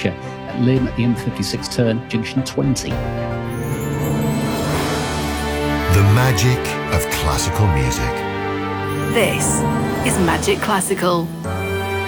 Future at Lynn at the M56 turn, junction 20. The magic of classical music. This is Magic Classical.